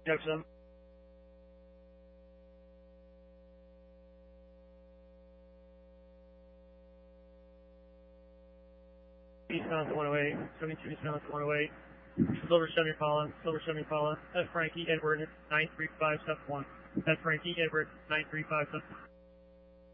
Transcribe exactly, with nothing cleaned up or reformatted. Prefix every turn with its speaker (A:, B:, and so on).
A: Coach them. Eastbound one oh eight, seventy-two eastbound one oh eight. Silver Chevy Impala, Silver Chevy Impala. That's Frankie Edward nine three five seven one. That's Frankie Edward nine three five seven one.